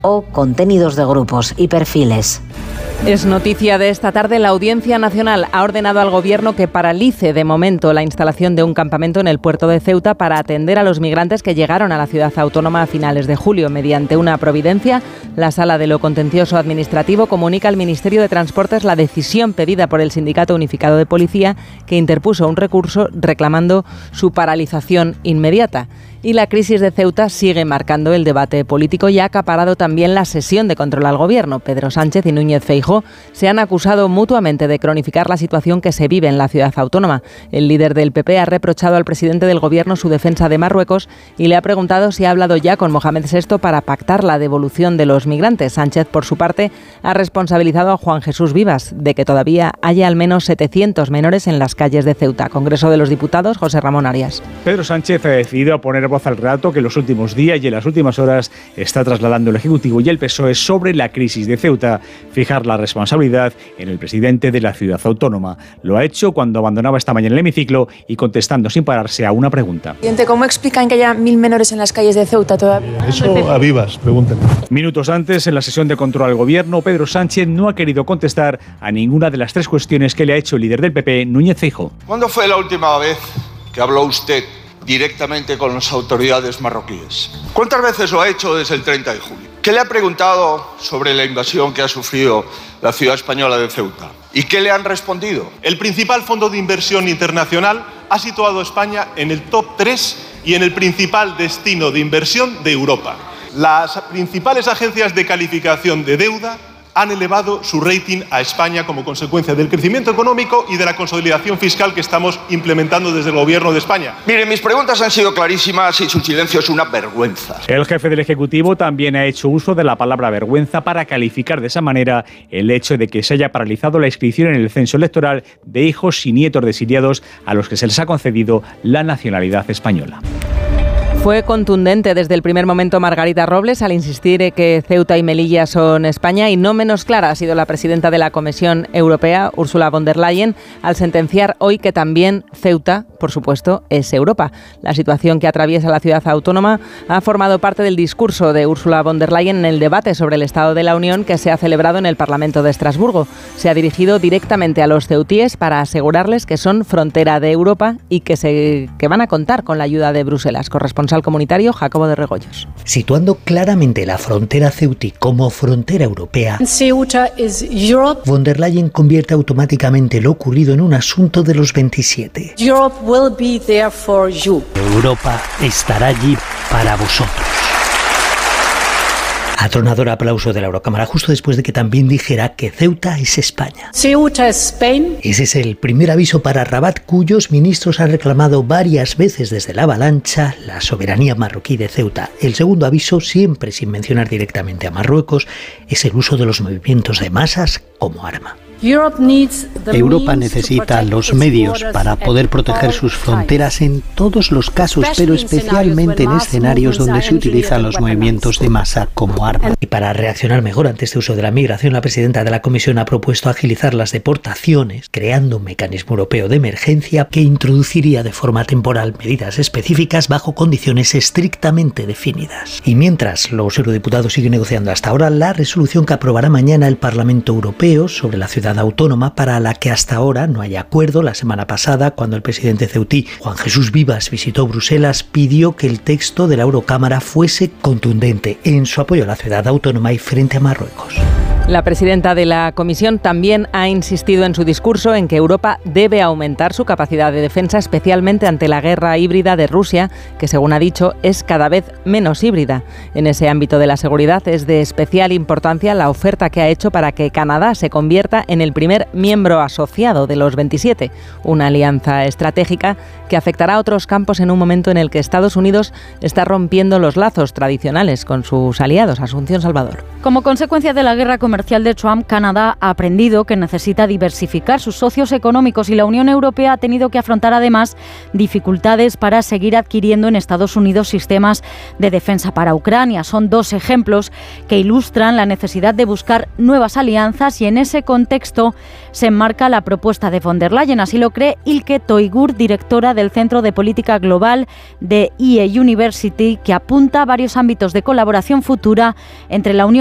o contenidos de grupos y perfiles. Es noticia de esta tarde, la Audiencia Nacional ha ordenado al Gobierno que paralice de momento la instalación de un campamento en el puerto de Ceuta para atender a los migrantes que llegaron a la ciudad autónoma a finales de julio. Mediante una providencia, la Sala de lo Contencioso Administrativo comunica al Ministerio de Transportes la decisión pedida por el Sindicato Unificado de Policía, que interpuso un recurso reclamando su paralización inmediata. Y la crisis de Ceuta sigue marcando el debate político y ha acaparado también la sesión de control al Gobierno. Pedro Sánchez y Núñez Feijóo se han acusado mutuamente de cronificar la situación que se vive en la ciudad autónoma. El líder del PP ha reprochado al presidente del Gobierno su defensa de Marruecos y le ha preguntado si ha hablado ya con Mohamed VI para pactar la devolución de los migrantes. Sánchez, por su parte, ha responsabilizado a Juan Jesús Vivas de que todavía haya al menos 700 menores en las calles de Ceuta. Congreso de los Diputados, José Ramón Arias. Pedro Sánchez ha decidido poner voz al relato que en los últimos días y en las últimas horas está trasladando el Ejecutivo y el PSOE sobre la crisis de Ceuta, fijar la responsabilidad en el presidente de la ciudad autónoma. Lo ha hecho cuando abandonaba esta mañana el hemiciclo y contestando sin pararse a una pregunta. Presidente, ¿cómo explican que haya 1.000 menores en las calles de Ceuta todavía? Eso a Vivas, pregúntenle. Minutos antes, en la sesión de control al Gobierno, Pedro Sánchez no ha querido contestar a ninguna de las tres cuestiones que le ha hecho el líder del PP, Núñez Feijóo. ¿Cuándo fue la última vez que habló usted directamente con las autoridades marroquíes? ¿Cuántas veces lo ha hecho desde el 30 de julio? ¿Qué le ha preguntado sobre la invasión que ha sufrido la ciudad española de Ceuta? ¿Y qué le han respondido? El principal fondo de inversión internacional ha situado a España en el top 3 y en el principal destino de inversión de Europa. Las principales agencias de calificación de deuda han elevado su rating a España como consecuencia del crecimiento económico y de la consolidación fiscal que estamos implementando desde el Gobierno de España. Miren, mis preguntas han sido clarísimas y su silencio es una vergüenza. El jefe del Ejecutivo también ha hecho uso de la palabra vergüenza para calificar de esa manera el hecho de que se haya paralizado la inscripción en el censo electoral de hijos y nietos de exiliados a los que se les ha concedido la nacionalidad española. Fue contundente desde el primer momento Margarita Robles al insistir que Ceuta y Melilla son España, y no menos clara ha sido la presidenta de la Comisión Europea, Ursula von der Leyen, al sentenciar hoy que también Ceuta, por supuesto, es Europa. La situación que atraviesa la ciudad autónoma ha formado parte del discurso de Ursula von der Leyen en el debate sobre el Estado de la Unión que se ha celebrado en el Parlamento de Estrasburgo. Se ha dirigido directamente a los ceutíes para asegurarles que son frontera de Europa y que van a contar con la ayuda de Bruselas. Corresponsal comunitario Jacobo de Regoyos. Situando claramente la frontera ceutí como frontera europea, Ceuta is Europe. Von der Leyen convierte automáticamente lo ocurrido en un asunto de los 27. Europe will be there for you. Europa estará allí para vosotros. Atronador aplauso de la Eurocámara justo después de que también dijera que Ceuta es España. Ceuta es Spain. Ese es el primer aviso para Rabat, cuyos ministros han reclamado varias veces desde la avalancha la soberanía marroquí de Ceuta. El segundo aviso, siempre sin mencionar directamente a Marruecos, es el uso de los movimientos de masas como arma. Europa necesita los medios para poder proteger sus fronteras en todos los casos, pero especialmente en escenarios donde se utilizan los movimientos de masa como arma. Y para reaccionar mejor ante este uso de la migración, la presidenta de la Comisión ha propuesto agilizar las deportaciones, creando un mecanismo europeo de emergencia que introduciría de forma temporal medidas específicas bajo condiciones estrictamente definidas. Y mientras los eurodiputados siguen negociando hasta ahora la resolución que aprobará mañana el Parlamento Europeo sobre la ciudad autónoma, para la que hasta ahora no hay acuerdo. La semana pasada, cuando el presidente ceutí, Juan Jesús Vivas, visitó Bruselas, pidió que el texto de la Eurocámara fuese contundente en su apoyo a la ciudad autónoma y frente a Marruecos. La presidenta de la Comisión también ha insistido en su discurso en que Europa debe aumentar su capacidad de defensa, especialmente ante la guerra híbrida de Rusia, que según ha dicho es cada vez menos híbrida. En ese ámbito de la seguridad es de especial importancia la oferta que ha hecho para que Canadá se convierta en el primer miembro asociado de los 27, una alianza estratégica que afectará a otros campos en un momento en el que Estados Unidos está rompiendo los lazos tradicionales con sus aliados. Asunción Salvador. Como consecuencia de la guerra comercial comercial de Trump, Canadá ha aprendido que necesita diversificar sus socios económicos y la Unión Europea ha tenido que afrontar además dificultades para seguir adquiriendo en Estados Unidos sistemas de defensa para Ucrania. Son dos ejemplos que ilustran la necesidad de buscar nuevas alianzas y en ese contexto se enmarca la propuesta de von der Leyen. Así lo cree Ilke Toigur, directora del Centro de Política Global de IE University, que apunta a varios ámbitos de colaboración futura entre la Unión